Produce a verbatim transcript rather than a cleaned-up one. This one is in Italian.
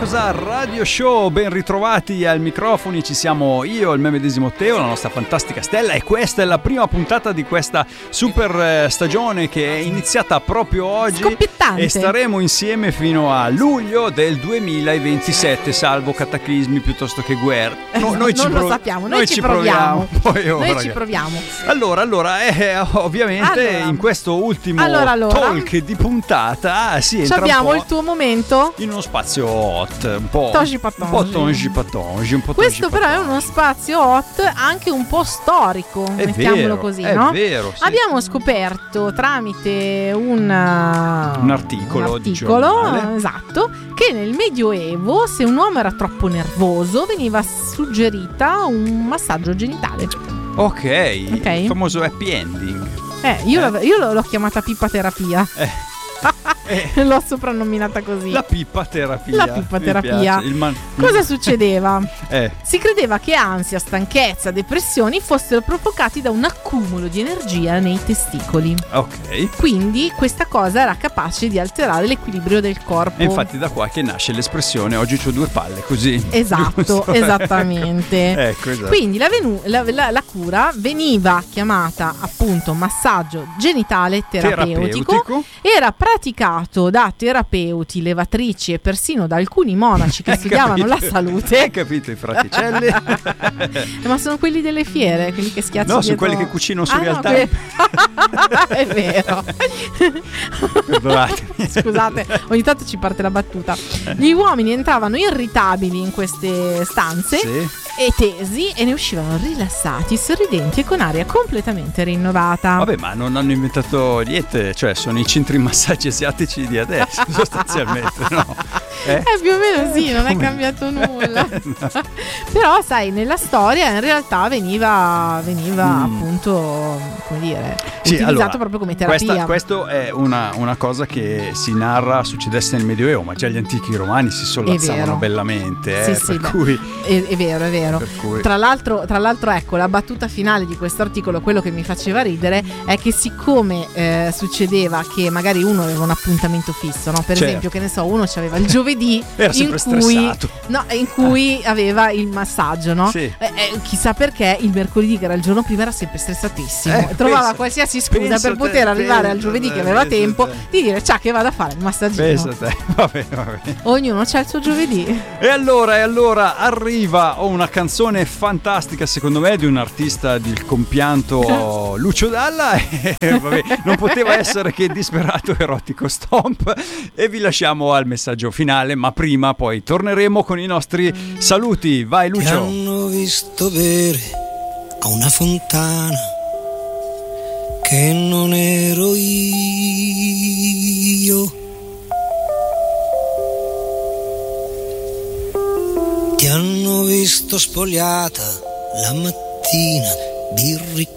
Cosa Radio Show, ben ritrovati ai microfoni, ci siamo io, il me medesimo Teo, la nostra fantastica Stella, e questa è la prima puntata di questa super stagione che è iniziata proprio oggi. Scoppittante. E staremo insieme fino a luglio del duemilaventisette, salvo cataclismi piuttosto che guerre. No, noi non ci lo prov- sappiamo, noi, noi ci ci proviamo, proviamo. Poi, oh, noi ragazzi. ci proviamo. Allora, allora, eh, ovviamente allora. in questo ultimo allora, allora. talk di puntata si entra abbiamo un po' il tuo momento in uno spazio hot, un po' Tongi patongi. un po' tongi patongi, un po' Questo tongi però è patongi. uno spazio hot anche un po' storico, È mettiamolo vero, così, è no? vero, sì. Abbiamo scoperto tramite un, uh, Un articolo un di articolo, giornale. esatto, che nel Medioevo se un uomo era troppo nervoso veniva suggerita un massaggio genitale. Ok, Ok. il famoso happy ending. Eh, io, Eh. l'ho- io l'ho chiamata pippa terapia. Eh. Eh. L'ho soprannominata così. La pippa terapia. La pippa Mi terapia. piace, il man- Cosa succedeva? Eh, Si credeva che ansia, stanchezza, depressioni fossero provocati da un accumulo di energia nei testicoli. ok. Quindi questa cosa era capace di alterare l'equilibrio del corpo. E infatti da qua che nasce l'espressione oggi c'ho due palle, così. Esatto, Giusto? esattamente. Ecco, esatto. Quindi la, venu- la, la- la cura veniva chiamata appunto massaggio genitale terapeutico. Terapeutico. Era praticato da terapeuti, levatrici e persino da alcuni monaci che Hai studiavano capito? la salute. Hai capito i fraticelli? Ma sono quelli delle fiere, quelli che schiacciano. No, sono dietro- quelli che cucinano su Ah, no, realtà. que- È vero. Perdonatemi. Scusate, ogni tanto ci parte la battuta. Gli uomini entravano irritabili in queste stanze Sì. e tesi e ne uscivano rilassati, sorridenti e con aria completamente rinnovata. Vabbè, ma non hanno inventato niente, cioè sono i centri massaggi asiatici di adesso, sostanzialmente, no? Eh? Eh, più o meno sì, non è Come? cambiato nulla. Però, sai, nella storia in realtà veniva, veniva Mm. appunto, come dire, Sì, utilizzato allora, proprio come terapia. Questa, questo è una, una cosa che si narra succedesse nel Medioevo, ma già gli antichi romani si sollazzavano vero. bellamente, eh, Sì, sì, per beh, cui... È, è vero, è vero. Per cui- Tra l'altro, tra l'altro, ecco, la battuta finale di questo articolo, quello che mi faceva ridere, è che siccome eh, succedeva che magari uno aveva un appuntamento fisso, no? Per Certo. esempio, che ne so, uno aveva il giovedì Era in sempre cui, stressato. no, in cui aveva il massaggio, no? Sì. Eh, eh, chissà perché il mercoledì, che era il giorno prima, era sempre stressatissimo. Eh, Trovava pensa- qualsiasi scusa pensa per te, poter arrivare pensa al giovedì te, che aveva pensa tempo te. di dire ciao che vado a fare il massaggino. Pensa te, va bene, va bene. Ognuno c'ha il suo giovedì. E allora, e allora arriva oh, una canzone fantastica secondo me di un artista del compianto Lucio Dalla e vabbè, non poteva essere che Disperato Erotico Stomp, e vi lasciamo al messaggio finale, ma prima poi torneremo con i nostri saluti. Vai Ti Lucio. hanno visto bere a una fontana che non ero io. Ti hanno visto spogliata la mattina, birri